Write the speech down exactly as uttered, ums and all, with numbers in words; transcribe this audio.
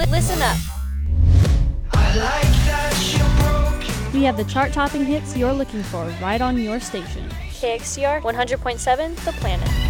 Listen up. We have the chart-topping hits you're looking for right on your station. K X C R one hundred point seven, The Planet.